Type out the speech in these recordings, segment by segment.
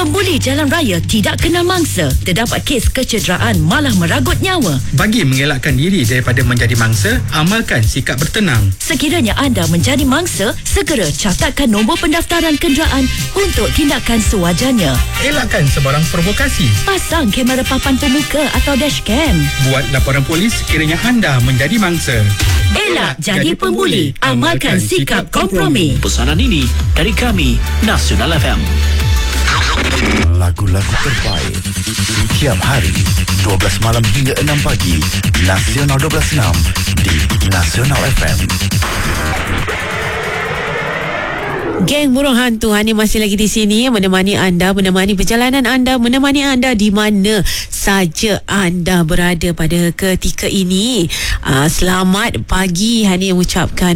Pembuli jalan raya tidak kenal mangsa. Terdapat kes kecederaan malah meragut nyawa. Bagi mengelakkan diri daripada menjadi mangsa, amalkan sikap bertenang. Sekiranya anda menjadi mangsa, segera catatkan nombor pendaftaran kenderaan untuk tindakan sewajarnya. Elakkan sebarang provokasi. Pasang kamera papan pemuka atau dashcam. Buat laporan polis sekiranya anda menjadi mangsa. Elak jadi pembuli. Amalkan sikap kompromi. Pesanan ini dari kami, Nasional FM. Lagu-lagu terbaik setiap hari 12 malam hingga 6 pagi. Nasional 12.6 di Nasional FM. Geng Burung Hantu Hani masih lagi di sini menemani anda, menemani perjalanan anda, menemani anda di mana saja anda berada pada ketika ini. Selamat pagi Hani ucapkan.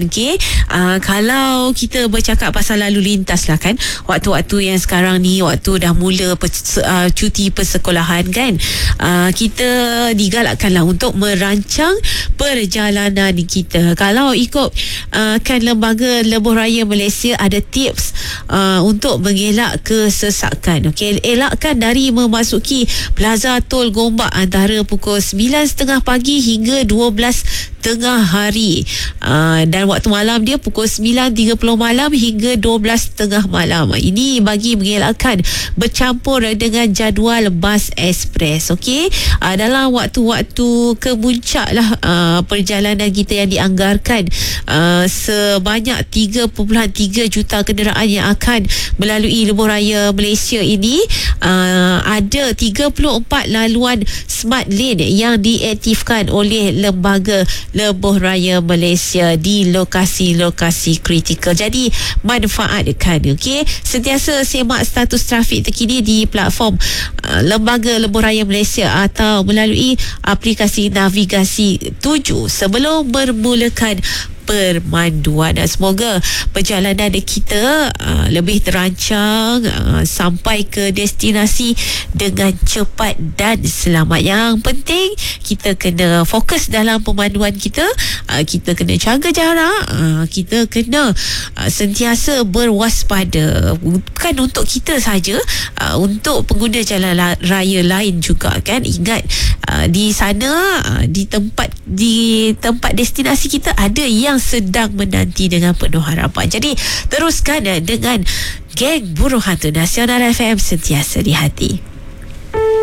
Kalau kita bercakap pasal lalu lintas lah kan, waktu-waktu yang sekarang ni, waktu dah mula cuti persekolahan kan, kita digalakkan lah untuk merancang perjalanan kita. Kalau ikut kan Lembaga Lebuh Raya Malaysia ada tips untuk mengelak kesesakan. Okey, elakkan dari memasuki Plaza Tol Gombak antara pukul 9.30 pagi hingga 12 hari. Dan waktu malam dia pukul 9.30 malam hingga 12.30 malam. Ini bagi mengelakkan bercampur dengan jadual bas ekspres. Okey, dalam waktu-waktu kemuncak lah perjalanan kita yang dianggarkan sebanyak 3.3 juta kenderaan yang akan melalui Lebuh Raya Malaysia ini. Ada 34 laluan smart lane yang diaktifkan oleh Lembaga Lebuh Raya Malaysia di lokasi-lokasi kritikal. Jadi manfaatkan. Okey, sentiasa semak status trafik terkini di platform Lembaga Lebuh Raya Malaysia atau melalui aplikasi navigasi 7 sebelum bermulakan permanduan. Dan semoga perjalanan kita lebih terancang, sampai ke destinasi dengan cepat dan selamat. Yang penting kita kena fokus dalam pemanduan kita, kita kena jaga jarak, kita kena sentiasa berwaspada, bukan untuk kita saja, untuk pengguna jalan raya lain juga kan. Ingat, di sana, di tempat destinasi kita ada yang sedang menanti dengan penuh harapan. Jadi teruskan dengan Geng Burung Hantu Nasional FM, sentiasa di hati.